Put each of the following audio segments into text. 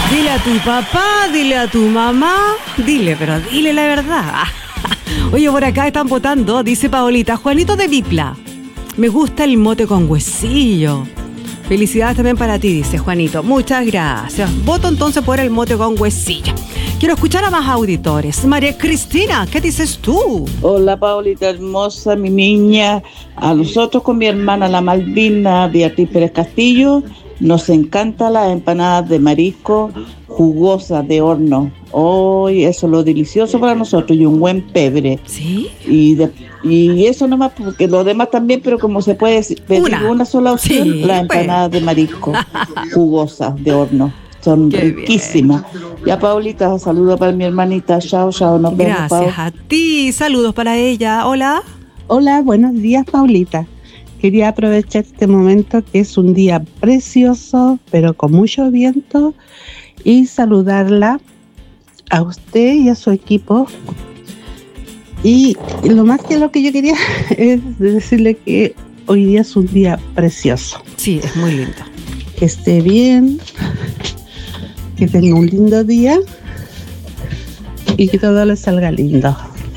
Dile a tu papá, dile a tu mamá, pero dile la verdad. Oye, por acá están votando, dice Paolita, Juanito de Vipla. Me gusta el mote con huesillo. Felicidades también para ti, dice Juanito. Muchas gracias. Voto entonces por el mote con huesillo. Quiero escuchar a más auditores. María Cristina, ¿qué dices tú? Hola, Paulita hermosa, mi niña. A nosotros con mi hermana la Malvina Beatriz Pérez Castillo nos encantan las empanadas de marisco jugosas de horno. Hoy eso es lo delicioso para nosotros y un buen pebre. ¿Sí? Y eso nomás, porque lo demás también, pero como se puede pedir una sola opción, sí, las empanadas de marisco jugosas de horno. Son riquísimas. Bien. Ya, Paulita, saludos para mi hermanita. Chao, nos vemos. Gracias a ti. Saludos para ella. Hola. Hola, buenos días, Paulita. Quería aprovechar este momento que es un día precioso, pero con mucho viento, y saludarla a usted y a su equipo. Y lo que yo quería es decirle que hoy día es un día precioso. Sí, es muy lindo. Que esté bien, que tenga un lindo día y que todo le salga lindo.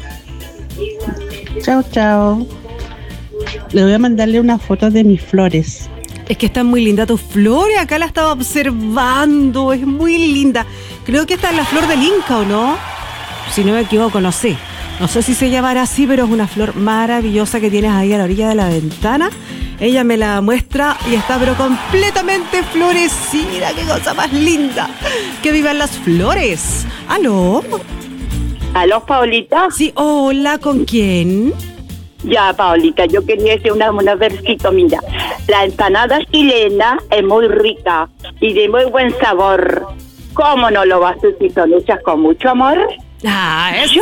Chao. Le voy a mandarle una foto de mis flores. Es que están muy lindas tus flores. Acá la estaba observando. Es muy linda. Creo que esta es la flor del Inca, ¿o no? Si no me equivoco, no sé. No sé si se llamará así, pero es una flor maravillosa que tienes ahí a la orilla de la ventana. Ella me la muestra y está pero completamente florecida. ¡Qué cosa más linda! ¡Que vivan las flores! ¿Aló? ¿Aló, Paulita? Sí, hola, ¿con quién? Ya, Paulita, yo quería decir una versito, mira. La empanada chilena es muy rica y de muy buen sabor. ¿Cómo no lo vas a decir? ¿Son hechas con mucho amor? ¡Ah, eso!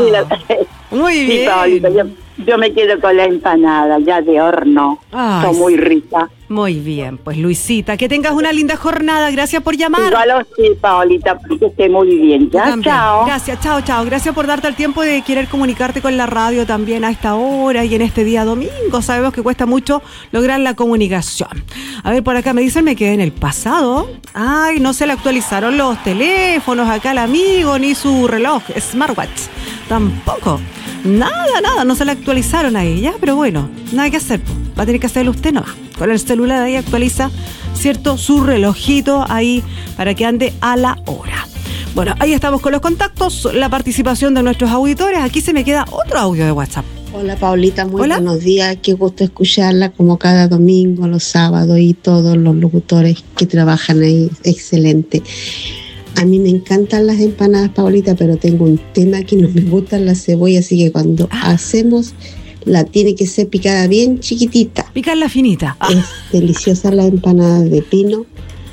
Muy bien. Sí, Paulita, yo me quedo con la empanada ya de horno. Ay, son muy ricas. Muy bien, pues Luisita, que tengas una linda jornada. Gracias por llamar. Igual sí, Paulita, que esté muy bien. Ya, chao. Gracias, chao. Gracias por darte el tiempo de querer comunicarte con la radio también a esta hora y en este día domingo. Sabemos que cuesta mucho lograr la comunicación. A ver, por acá me dicen, me quedé en el pasado. Ay, no se le actualizaron los teléfonos acá al amigo, ni su reloj smartwatch. Tampoco. Nada, no se le actualizaron a ella, pero bueno, nada que hacer. Va a tener que hacerlo usted nomás. Con el celular ahí actualiza, ¿cierto? Su relojito ahí para que ande a la hora. Bueno, ahí estamos con los contactos, la participación de nuestros auditores. Aquí se me queda otro audio de WhatsApp. Hola, Paulita, muy buenos días. Qué gusto escucharla como cada domingo, los sábados y todos los locutores que trabajan ahí. Excelente. A mí me encantan las empanadas, Paulita, pero tengo un tema que no me gustan las cebollas, así que cuando hacemos, la tiene que ser picada bien chiquitita. Picarla finita. Es deliciosa la empanada de pino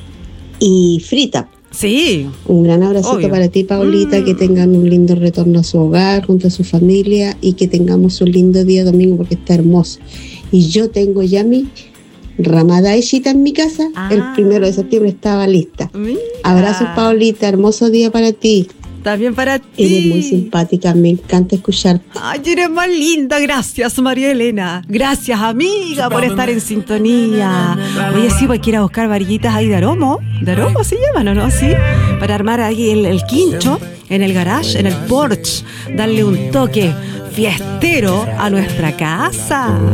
y frita. Sí. Un gran abracito para ti, Paulita, que tengan un lindo retorno a su hogar, junto a su familia, y que tengamos un lindo día domingo porque está hermoso. Y yo tengo ya mi ramada hechita en mi casa. El 1 de septiembre estaba lista. Mira. Abrazos, Paulita, hermoso día para ti. También para ti. Eres muy simpática, me encanta escucharte. Ay, eres más linda, gracias, María Elena. Gracias, amiga, por estar en sintonía. Oye, sí, voy a ir a buscar varillitas ahí de aromo. ¿De aromo se llaman o no? Sí. Para armar ahí el quincho en el garage, en el porche. Darle un toque fiestero a nuestra casa.